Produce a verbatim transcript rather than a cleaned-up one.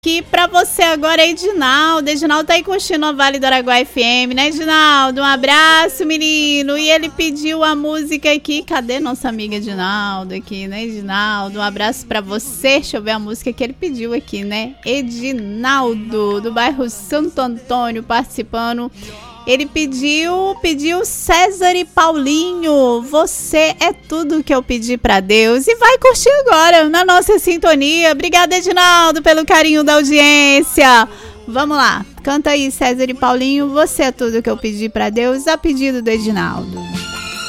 Aqui pra você agora, Edinaldo. Edinaldo tá aí curtindo a Vale do Araguaia F M, né, Edinaldo? Um abraço, menino. E ele pediu a música aqui. Cadê nossa amiga Edinaldo aqui, né, Edinaldo? Um abraço pra você. Deixa eu ver a música que ele pediu aqui, né? Edinaldo, do bairro Santo Antônio, participando. Ele pediu, pediu César e Paulinho. Você é tudo que eu pedi pra Deus. E vai curtir agora na nossa sintonia. Obrigada, Edinaldo, pelo carinho da audiência. Vamos lá, canta aí, César e Paulinho. Você é tudo que eu pedi pra Deus, a pedido do Edinaldo.